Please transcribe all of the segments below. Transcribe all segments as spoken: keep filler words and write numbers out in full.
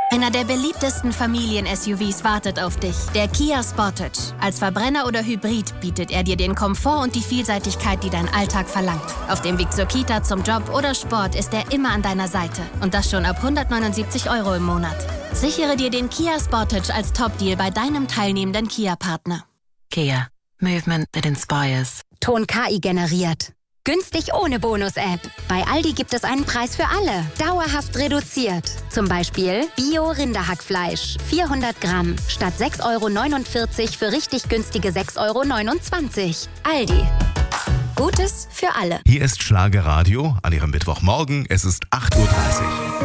Einer der beliebtesten Familien-S U Vs wartet auf dich, der Kia Sportage. Als Verbrenner oder Hybrid bietet er dir den Komfort und die Vielseitigkeit, die dein Alltag verlangt. Auf dem Weg zur Kita, zum Job oder Sport ist er immer an deiner Seite. Und das schon ab hundertneunundsiebzig Euro im Monat. Sichere dir den Kia Sportage als Top-Deal bei deinem teilnehmenden Kia-Partner. Kia. Movement that inspires. Ton K I generiert. Günstig ohne Bonus-App. Bei Aldi gibt es einen Preis für alle. Dauerhaft reduziert. Zum Beispiel Bio-Rinderhackfleisch. vierhundert Gramm. Statt sechs Euro neunundvierzig für richtig günstige sechs Euro neunundzwanzig. Aldi. Gutes für alle. Hier ist Schlagerradio an Ihrem Mittwochmorgen. Es ist acht Uhr dreißig.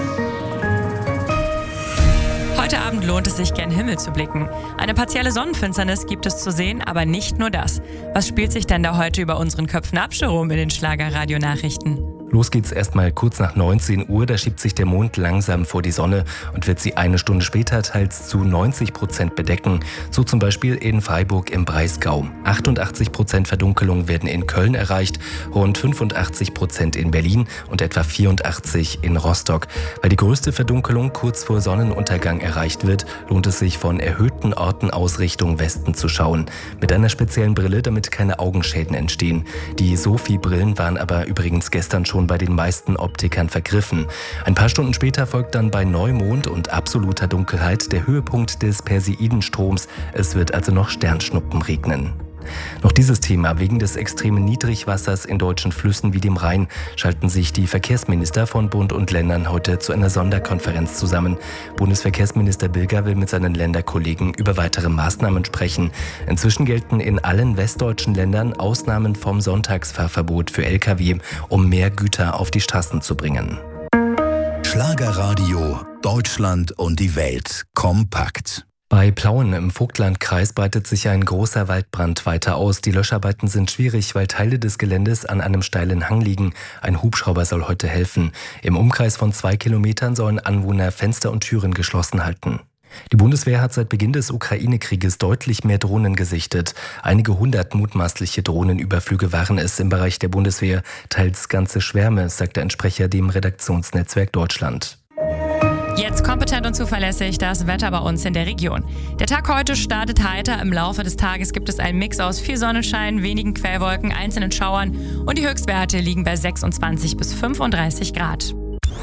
Heute Abend lohnt es sich, gen Himmel zu blicken. Eine partielle Sonnenfinsternis gibt es zu sehen, aber nicht nur das. Was spielt sich denn da heute über unseren Köpfen ab, Jerome, in den Schlager-Radio-Nachrichten? Los geht's erstmal kurz nach neunzehn Uhr, da schiebt sich der Mond langsam vor die Sonne und wird sie eine Stunde später teils zu neunzig Prozent bedecken. So zum Beispiel in Freiburg im Breisgau. achtundachtzig Prozent Verdunkelung werden in Köln erreicht, rund fünfundachtzig Prozent in Berlin und etwa vierundachtzig in Rostock. Weil die größte Verdunkelung kurz vor Sonnenuntergang erreicht wird, lohnt es sich von erhöhten Orten aus Richtung Westen zu schauen. Mit einer speziellen Brille, damit keine Augenschäden entstehen. Die Sophie-Brillen waren aber übrigens gestern schon bei den meisten Optikern vergriffen. Ein paar Stunden später folgt dann bei Neumond und absoluter Dunkelheit der Höhepunkt des Perseidenstroms. Es wird also noch Sternschnuppen regnen. Noch dieses Thema: Wegen des extremen Niedrigwassers in deutschen Flüssen wie dem Rhein schalten sich die Verkehrsminister von Bund und Ländern heute zu einer Sonderkonferenz zusammen. Bundesverkehrsminister Bilger will mit seinen Länderkollegen über weitere Maßnahmen sprechen. Inzwischen gelten in allen westdeutschen Ländern Ausnahmen vom Sonntagsfahrverbot für L K W, um mehr Güter auf die Straßen zu bringen. Schlagerradio, Deutschland und die Welt kompakt. Bei Plauen im Vogtlandkreis breitet sich ein großer Waldbrand weiter aus. Die Löscharbeiten sind schwierig, weil Teile des Geländes an einem steilen Hang liegen. Ein Hubschrauber soll heute helfen. Im Umkreis von zwei Kilometern sollen Anwohner Fenster und Türen geschlossen halten. Die Bundeswehr hat seit Beginn des Ukraine-Krieges deutlich mehr Drohnen gesichtet. Einige hundert mutmaßliche Drohnenüberflüge waren es im Bereich der Bundeswehr, teils ganze Schwärme, sagte ein Sprecher dem Redaktionsnetzwerk Deutschland. Jetzt kompetent und zuverlässig das Wetter bei uns in der Region. Der Tag heute startet heiter. Im Laufe des Tages gibt es einen Mix aus viel Sonnenschein, wenigen Quellwolken, einzelnen Schauern und die Höchstwerte liegen bei sechsundzwanzig bis fünfunddreißig Grad.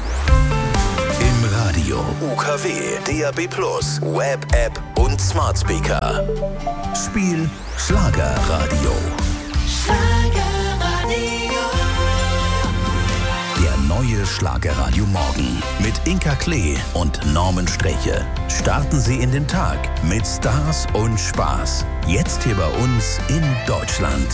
Im Radio, U K W, D A B plus, Web-App und Smart Speaker. Spiel Schlagerradio. Der neue Schlagerradio Morgen mit Inka Klee und Norman Streche. Starten Sie in den Tag mit Stars und Spaß. Jetzt hier bei uns in Deutschland.